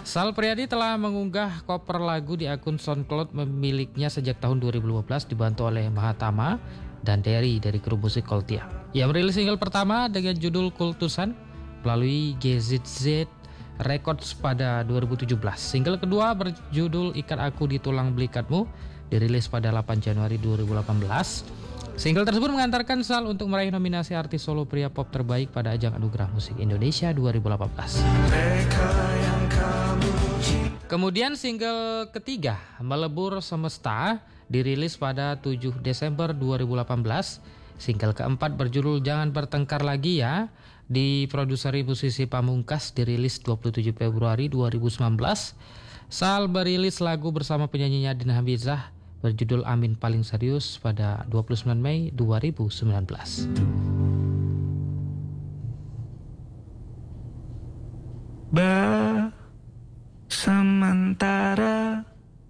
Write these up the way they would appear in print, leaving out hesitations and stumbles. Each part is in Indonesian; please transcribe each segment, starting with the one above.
Sal Priadi telah mengunggah cover lagu di akun SoundCloud miliknya sejak tahun 2015 dibantu oleh Mahatama dan Derry dari grup musik Koltia. Ia merilis single pertama dengan judul Kultusan melalui GZZ Records pada 2017. Single kedua berjudul Ikat Aku di Tulang Belikatmu dirilis pada 8 Januari 2018. Single tersebut mengantarkan Sal untuk meraih nominasi artis solo pria pop terbaik pada ajang Anugerah Musik Indonesia 2018. Kemudian single ketiga, Melebur Semesta, dirilis pada 7 Desember 2018. Single keempat berjudul Jangan Bertengkar Lagi Ya, diproduseri musisi Pamungkas, dirilis 27 Februari 2019. Sal merilis lagu bersama penyanyinya Dina Hamizah berjudul Amin Paling Serius pada 29 Mei 2019. Sementara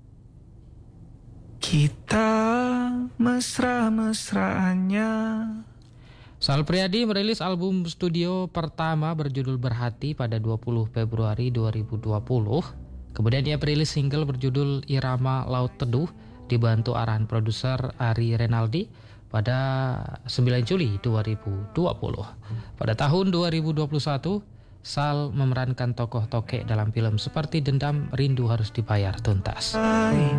kita mesra-mesraannya. Sal Priadi merilis album studio pertama berjudul Berhati pada 20 Februari 2020. Kemudian dia merilis single berjudul Irama Laut Teduh dibantu arahan produser Ari Renaldi pada 9 Juli 2020. Pada tahun 2021, Sal memerankan tokoh Tokek dalam film seperti Dendam, Rindu Harus Dibayar Tuntas.